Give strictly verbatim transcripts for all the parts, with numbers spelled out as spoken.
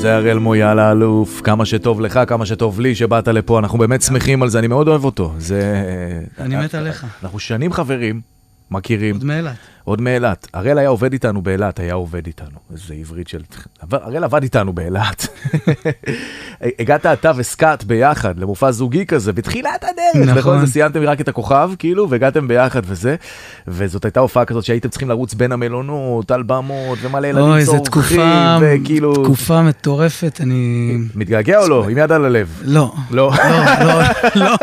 זה הראל מויאל האלוף, כמה שטוב לך, כמה שטוב לי שבאת לפה, אנחנו באמת שמחים על זה, אני מאוד אוהב אותו. אני מת עליך. אנחנו שנים חברים, מכירים. עוד מאילת. עוד מאילת. הראל היה עובד איתנו באילת, היה עובד איתנו. איזה עברית של... הראל עבד איתנו באילת. הגעת אתה וסקאט ביחד, למופע זוגי כזה, בתחילת הדרך. נכון. בכל זה סיימתם רק את הכוכב, כאילו, והגעתם ביחד וזה. וזאת הייתה הופעה כזאת שהייתם צריכים לרוץ בין המלונות, על במות, ומלא ילדים צורכים, וכאילו... תקופה מטורפת, אני... מתגעגע או לא? עם יד על הלב. לא. לא. לא, לא.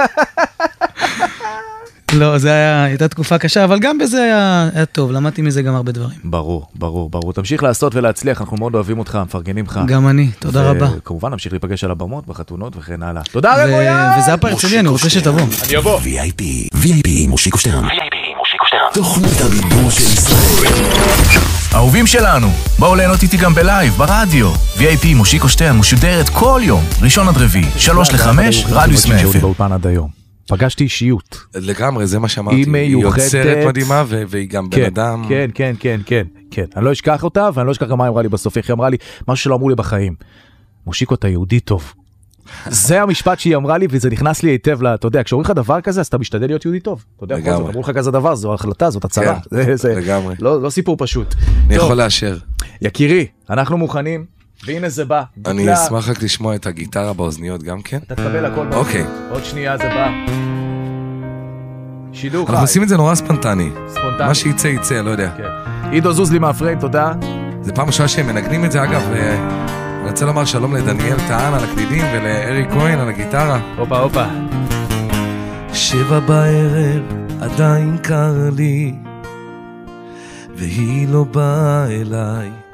לא, זה היה, הייתה תקופה קשה, אבל גם בזה היה, היה טוב, למדתי מזה גם הרבה דברים. ברור, ברור, ברור. תמשיך לעשות ולהצליח, אנחנו מאוד אוהבים אותך, מפרגנים לך. גם אני, תודה רבה. וכמובן, נמשיך להיפגש על הבמות, בחתונות וכן הלאה. תודה רבה, מויאל! וזה הפרק שלי, אני רוצה שתבוא. אני אבוא. וי איי פי, וי איי פי מושיקו שטרן. וי איי פי מושיקו שטרן. תוכנית הדיבור של ישראל. אהובים שלנו, בואו ליהנות איתי גם בלייב, ברדיו. וי איי פי מושיקו שטרן משודרת כל יום, ראשון עד רביעי, שלוש לחמש, רדיוס מאפל. באולפן עד היום. פגשתי אישיות. לגמרי, זה מה שאמרתי. היא יוצרת מדהימה, והיא גם בן אדם. כן, כן, כן, כן, כן. אני לא אשכח אותה, ואני לא אשכח גם מה אמרה לי בסוף. היא אמרה לי, משהו שלא אמרו לי בחיים. מושיקו, אתה יהודי טוב. זה המשפט שהיא אמרה לי, וזה נכנס לי היטב, אתה יודע, כשאומרים לך דבר כזה, אז אתה משתדל להיות יהודי טוב. אתה יודע, אמרו לך כזה דבר, זו החלטה, זאת הצהרה. לגמרי. לא סיפור פשוט. אני יכול לאשר. יקירי, אנחנו מוכנים. והנה זה בא. אני אשמח רק לשמוע את הגיטרה באוזניות גם כן. אתה תקבל הכל. אוקיי. עוד שנייה זה בא. שידור חי. אנחנו עושים את זה נורא ספונטני. ספונטני. מה שיצא יצא, לא יודע. עידו זוז לי מהפריים, תודה. זה פעם ראשונה שהם מנגנים את זה, אגב. אני רוצה לומר שלום לדניאל טען על הקלידים ולארי כהן על הגיטרה. הופה, הופה. שבע בערב עדיין קר לי והיא לא באה אליי.